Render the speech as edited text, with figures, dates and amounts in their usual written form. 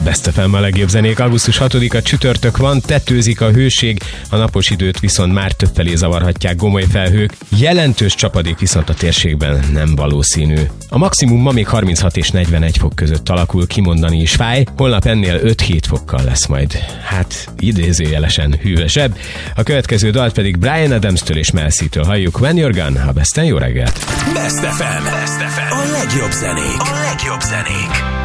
Best FM a legjobb zenék. Augusztus 6-a csütörtök van, tetőzik a hőség, a napos időt viszont már többfelé zavarhatják gomoly felhők, jelentős csapadék viszont a térségben nem valószínű. A maximum ma még 36 és 41 fok között alakul, kimondani is fáj, holnap ennél 5-7 fokkal lesz majd. Hát idézőjelesen hűvösebb. A következő dalt pedig Bryan Adams-től és Mel C-től halljuk. When You're Gone, a Besten jó reggelt! Best FM. A legjobb zenék.